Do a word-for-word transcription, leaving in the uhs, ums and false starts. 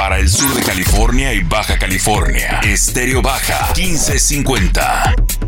para el sur de California y Baja California. Estéreo Baja quince cincuenta.